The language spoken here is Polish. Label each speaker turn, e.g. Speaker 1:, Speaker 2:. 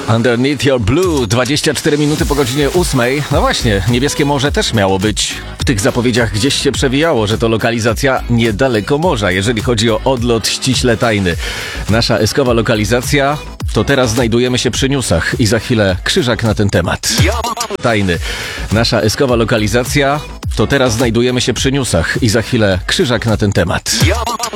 Speaker 1: Underneath Your Blue, 24 minuty po godzinie 8. No właśnie, Niebieskie Morze też miało być. W tych zapowiedziach gdzieś się przewijało, że to lokalizacja niedaleko morza, jeżeli chodzi o odlot ściśle tajny. Nasza eskowa lokalizacja to teraz znajdujemy się przy newsach i za chwilę Krzyżak na ten temat. Tajny. Nasza eskowa lokalizacja to teraz znajdujemy się przy newsach i za chwilę Krzyżak na ten temat.